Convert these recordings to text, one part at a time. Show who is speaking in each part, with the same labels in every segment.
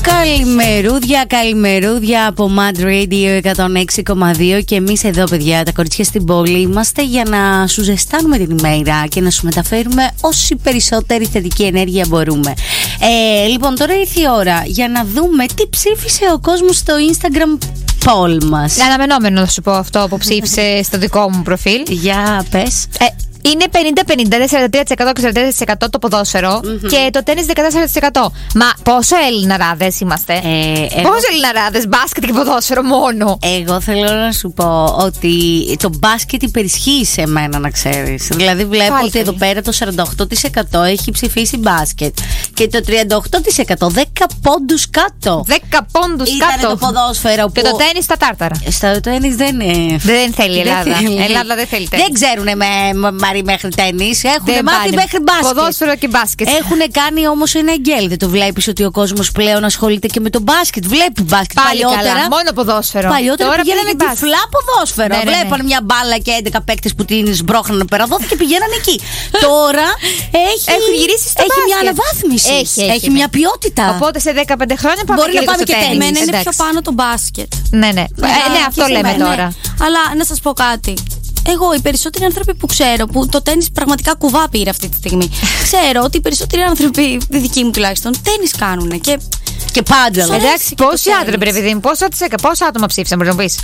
Speaker 1: Καλημερούδια από Mad Radio 106,2 και εμείς εδώ, παιδιά, τα κορίτσια στην πόλη, είμαστε για να σου ζεστάνουμε την ημέρα και να σου μεταφέρουμε όση περισσότερη θετική ενέργεια μπορούμε. Λοιπόν, τώρα ήρθε η ώρα για να δούμε τι ψήφισε ο κόσμος στο Instagram poll μας.
Speaker 2: Αναμενόμενο να σου πω αυτό που ψήφισε στο δικό μου προφίλ.
Speaker 1: Για πες.
Speaker 2: Είναι 50-50, 43% και 44% το ποδόσφαιρο και το τένις 14%. Μα πόσο Ελληναράδες είμαστε? Πόσο Ελληναράδες, μπάσκετ και ποδόσφαιρο μόνο?
Speaker 1: Εγώ θέλω να σου πω ότι το μπάσκετ υπερισχύει σε μένα, να ξέρεις. Δηλαδή βλέπω ότι εδώ πέρα το 48% έχει ψηφίσει μπάσκετ και το 38% 10 πόντους κάτω.
Speaker 2: 10 πόντους κάτω.
Speaker 1: Ήταν το ποδόσφαιρο.
Speaker 2: Και το τένις στα τάρταρα.
Speaker 1: Στο τένις δεν
Speaker 2: θέλει η Ελλάδα. Ελλάδα δεν θέλει τένις.
Speaker 1: Δεν ξέρουνε μέχρι τένις. Έχουν μάθει μέχρι μπάσκετ.
Speaker 2: Ποδόσφαιρο και μπάσκετ.
Speaker 1: Έχουν κάνει όμως ένα γκέλ. Δεν το βλέπεις ότι ο κόσμος πλέον ασχολείται και με το μπάσκετ? Βλέπει μπάσκετ.
Speaker 2: Πάλι παλιότερα. Καλά, μόνο ποδόσφαιρο.
Speaker 1: Παλιότερα πηγαίνανε τυφλά ποδόσφαιρο. Βλέπαν μια μπάλα και 11 παίκτες που την σμπρώχναν πέρα δόθηκε και πηγαίνανε εκεί. Τώρα
Speaker 2: έχουν γυρίσει στο
Speaker 1: έχει μια αναβάθμιση. Έχει μια ποιότητα.
Speaker 2: Οπότε σε 15 χρόνια
Speaker 1: μπορεί να πάμε και τένις.
Speaker 3: Είναι πιο πάνω το μπάσκετ.
Speaker 2: Ναι, αυτό λέμε τώρα.
Speaker 3: Αλλά να σας πω κάτι. Εγώ, οι περισσότεροι άνθρωποι που ξέρω, που το τένις πραγματικά κουβά πήρε αυτή τη στιγμή, ξέρω ότι οι περισσότεροι άνθρωποι, οι δικοί μου τουλάχιστον, τένις κάνουνε
Speaker 1: και πάντζελο.
Speaker 2: Εντάξει, πόσοι άντρε πρέπει να δει, πόσα άτομα ψήφισαν, μπορεί να πεις?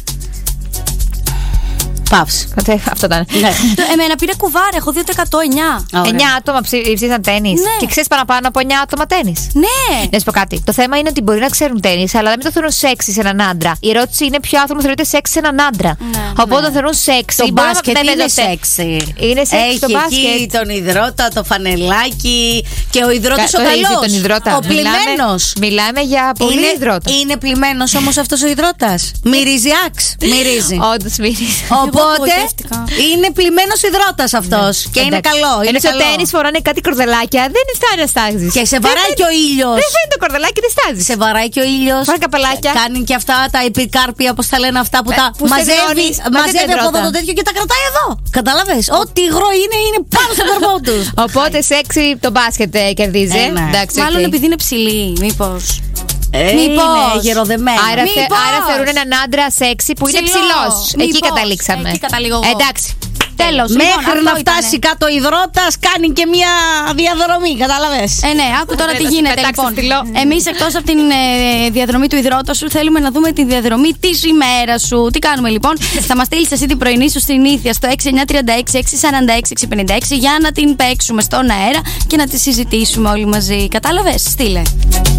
Speaker 1: Παύση.
Speaker 2: Αυτό ήταν.
Speaker 3: Εμένα πήρε κουβάρι, έχω 2%.
Speaker 2: 9 άτομα ψήφισαν τένις. Και ξέρεις παραπάνω από 9 άτομα τένις.
Speaker 3: Ναι.
Speaker 2: Να σου πω κάτι. Το θέμα είναι ότι μπορεί να ξέρουν τένις, αλλά να μην το θεωρούν σεξι σε έναν άντρα. Η ερώτηση είναι ποιο άτομο θεωρείται σεξι σε έναν άντρα. Οπότε το θεωρούν σεξι.
Speaker 1: Το μπάσκετ είναι σεξι.
Speaker 2: Είναι σεξι το μπάσκετ.
Speaker 1: Έχει τον υδρότα, το φανελάκι και ο υδρότας ο καλός. Ο πλημμένος.
Speaker 2: Μιλάμε για πολύ υδρότα.
Speaker 1: Είναι πλημμένος όμως αυτός ο υδρότας? Μυρίζει άξ. Μυρίζει.
Speaker 2: Όντως μυρίζει.
Speaker 1: Οπότε είναι πλημμένος υδρότας αυτός και είναι καλό.
Speaker 2: Ενώ στο τένις φοράνε κάτι κορδελάκια, δεν είναι στάζεις.
Speaker 1: Και σε βαράει και ο ήλιος.
Speaker 2: Δεν φαίνεται το κορδελάκι, δεν στάζεις.
Speaker 1: Σε βαράει και ο ήλιος.
Speaker 2: Φοράνε καπελάκια.
Speaker 1: Κάνει και αυτά τα επικάρπια, όπως τα λένε αυτά που τα μαζεύει από εδώ το τέτοιο και τα κρατάει εδώ. Κατάλαβες? Ό,τι υγρό είναι πάνω στο κορμό του.
Speaker 2: Οπότε σεξι το μπάσκετ κερδίζει.
Speaker 3: Μάλλον επειδή είναι ψηλή, μήπως.
Speaker 1: Είναι γεροδεμένη.
Speaker 2: Άρα θεωρούν έναν άντρα σεξι που είναι ψηλός. Εκεί καταλήξαμε.
Speaker 3: Εκεί καταλήγω εγώ.
Speaker 2: Εντάξει. Τέλος.
Speaker 1: Μέχρι να φτάσει κάτω υδρότας κάνει και μια διαδρομή. Κατάλαβες?
Speaker 3: Ναι, άκου τώρα τι γίνεται. Λοιπόν, εμείς εκτός από την διαδρομή του υδρότα σου, θέλουμε να δούμε τη διαδρομή της ημέρας σου. Τι κάνουμε λοιπόν? Θα μας στείλεις εσύ την πρωινή σου συνήθεια στο 6936-646-656 για να την παίξουμε στον αέρα και να τη συζητήσουμε όλοι μαζί. Κατάλαβες? Στείλε.